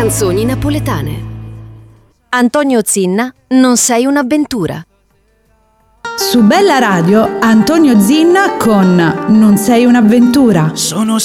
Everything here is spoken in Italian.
Canzoni napoletane. Antonio Zinna, Non sei un'avventura. Su Bella Radio, Antonio Zinna con Non sei un'avventura. Sono